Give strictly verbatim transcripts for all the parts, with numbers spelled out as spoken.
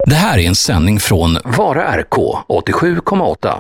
Det här är en sändning från Vara R K åttiosju komma åtta.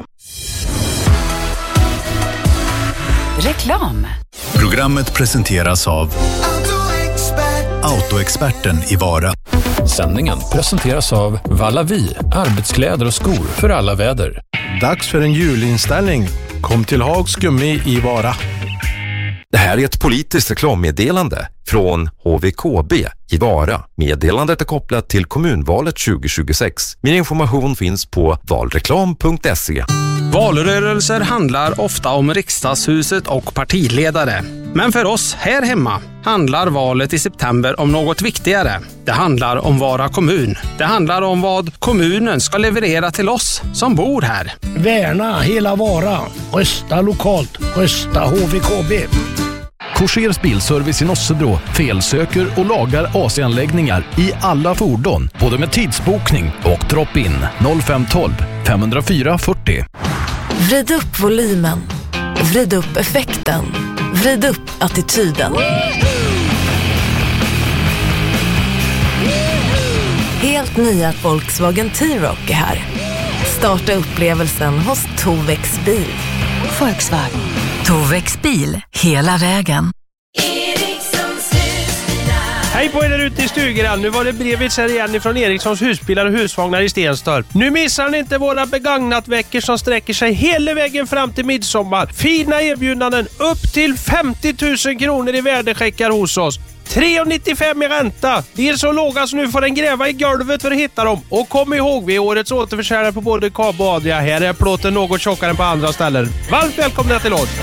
Reklam. Programmet presenteras av Autoexperten i Vara. Sändningen presenteras av Vallavi, arbetskläder och skor för alla väder. Dags för en julinställning. Kom till Hags Gummi i Vara. Det här är ett politiskt reklammeddelande från H V K B i Vara. Meddelandet är kopplat till kommunvalet tjugohundratjugosex. Mer information finns på valreklam punkt se. Valrörelser handlar ofta om riksdagshuset och partiledare. Men för oss här hemma handlar valet i september om något viktigare. Det handlar om Vara kommun. Det handlar om vad kommunen ska leverera till oss som bor här. Värna hela Vara. Rösta lokalt. Rösta H V K B. Korsers bilservice i Nossebro felsöker och lagar A C-anläggningar i alla fordon, både med tidsbokning och drop-in. noll fem ett två fem noll fyra fyrtio. Vrid upp volymen. Vrid upp effekten. Vrid upp attityden. Helt nya Volkswagen T-Roc är här. Starta upplevelsen hos Tovex bil. Volkswagen. Tovex bil. Hela vägen. Hej på er där ute i stugan. Nu var det Brevits här igen från Erikssons husbilar och husvagnar i Stenstorp. Nu missar ni inte våra begagnatveckor som sträcker sig hela vägen fram till midsommar. Fina erbjudanden upp till femtio tusen kronor i värdecheckar hos oss. tre nittiofem i ränta. Det är så låga så nu får en gräva i golvet för att hitta dem. Och kom ihåg, vi är årets återförsäljare på både Kab och Adria. Här är plåten något tjockare än på andra ställen. Varmt välkomna till oss.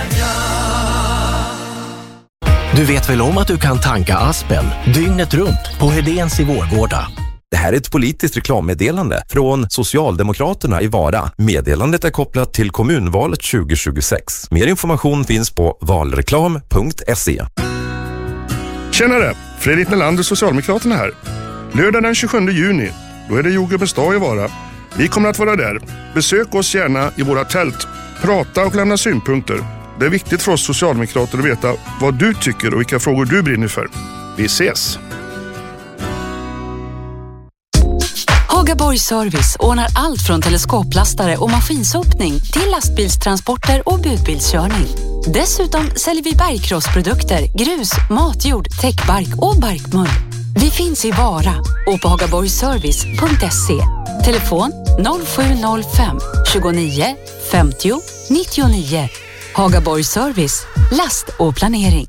Du vet väl om att du kan tanka Aspen dygnet runt på Hedéns i Vårgårda? Det här är ett politiskt reklammeddelande från Socialdemokraterna i Vara. Meddelandet är kopplat till kommunvalet tjugohundratjugosex. Mer information finns på valreklam punkt se. Tjenare, Fredrik Nelander, Socialdemokraterna här. Lördag den tjugosjunde juni, då är det jordgubbens dag i Vara. Vi kommer att vara där. Besök oss gärna i våra tält. Prata och lämna synpunkter. Det är viktigt för oss socialdemokrater att veta vad du tycker och vilka frågor du brinner för. Vi ses! Hagaborg Service ordnar allt från teleskoplastare och maskinsopning till lastbilstransporter och budbilskörning. Dessutom säljer vi bergkrossprodukter, grus, matjord, täckbark och barkmull. Vi finns i Vara och på hagaborgservice punkt se. Telefon noll sju noll fem tjugonio femtio nittionio. Hagaborg Service, last och planering.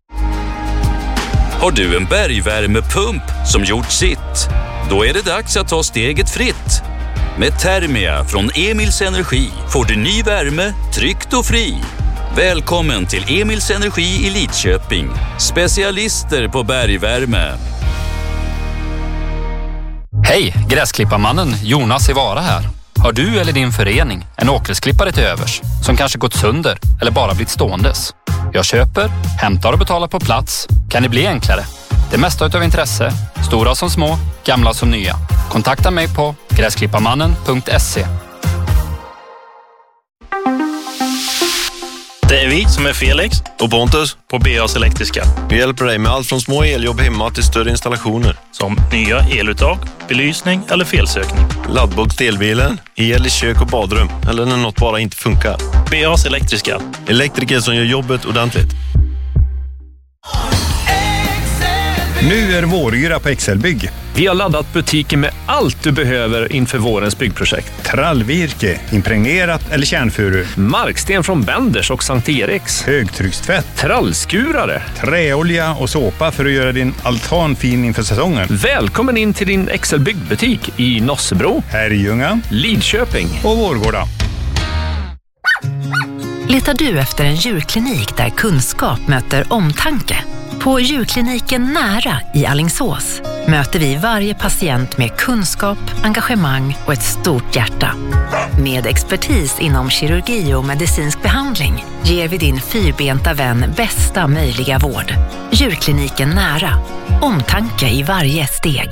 Har du en bergvärmepump som gjort sitt? Då är det dags att ta steget fritt. Med Thermia från Emils Energi får du ny värme, tryggt och fri. Välkommen till Emils Energi i Lidköping. Specialister på bergvärme. Hej, gräsklipparmannen Jonas i Vara här. Har du eller din förening en åkersklippare till övers som kanske gått sönder eller bara blivit ståendes? Jag köper, hämtar och betalar på plats. Kan det bli enklare? Det mesta utav intresse, stora som små, gamla som nya. Kontakta mig på gräsklipparmannen punkt se. Det är vi som är Felix och Pontus på B A's Elektriska. Vi hjälper dig med allt från små eljobb hemma till större installationer. Som nya eluttag, belysning eller felsökning. Laddbox till elbilen, el i kök och badrum eller när något bara inte funkar. B A's Elektriska. Elektriker som gör jobbet ordentligt. Nu är våryra på Excelbygg. Vi har laddat butiken med allt du behöver inför vårens byggprojekt. Trallvirke, impregnerat eller kärnfuru. Marksten från Benders och Sankt Eriks. Högtryckstvätt. Trallskurare. Träolja och såpa för att göra din altan fin inför säsongen. Välkommen in till din Excelbygg-butik i Nossebro, Herrljunga, Lidköping och Vårgårda. Letar du efter en djurklinik där kunskap möter omtanke? På djurkliniken Nära i Alingsås möter vi varje patient med kunskap, engagemang och ett stort hjärta. Med expertis inom kirurgi och medicinsk behandling ger vi din fyrbenta vän bästa möjliga vård. Djurkliniken Nära. Omtanke i varje steg.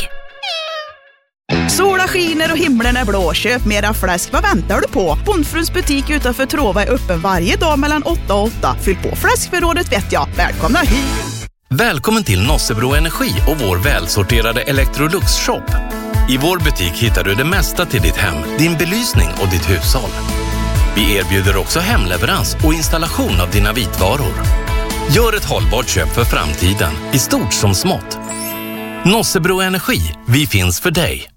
Sola skiner och himlen är blå. Köp mera fläsk. Vad väntar du på? Bondfruns butik utanför Trova är öppen varje dag mellan åtta och åtta. Fyll på fläskförrådet vet jag. Välkomna hit! Välkommen till Nossebro Energi och vår välsorterade Electrolux shop. I vår butik hittar du det mesta till ditt hem, din belysning och ditt hushåll. Vi erbjuder också hemleverans och installation av dina vitvaror. Gör ett hållbart köp för framtiden, i stort som smått. Nossebro Energi, vi finns för dig.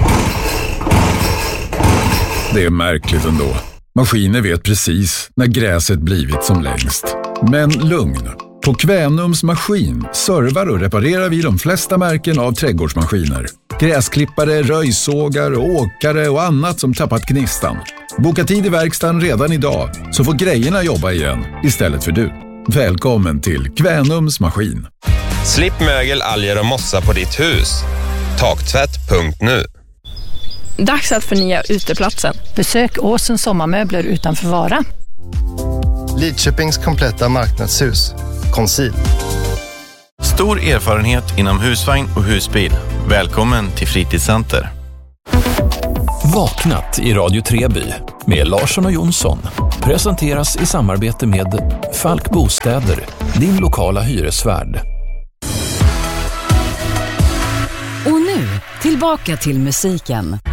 Det är märkligt ändå. Maskiner vet precis när gräset blivit som längst. Men lugn. På Kvänums Maskin servar och reparerar vi de flesta märken av trädgårdsmaskiner. Gräsklippare, röjsågar, åkare och annat som tappat gnistan. Boka tid i verkstaden redan idag så får grejerna jobba igen istället för du. Välkommen till Kvänums Maskin. Slipp mögel, alger och mossa på ditt hus. Taktvätt punkt nu. Dags att förnya uteplatsen. Besök Åsens sommarmöbler utanför Vara. Lidköpings kompletta marknadshus. Conceal. Stor erfarenhet inom husvagn och husbil. Välkommen till Fritidscenter. Vaknat i Radio Treby med Larsson och Jonsson presenteras i samarbete med Falk Bostäder, din lokala hyresvärd. Och nu, tillbaka till musiken.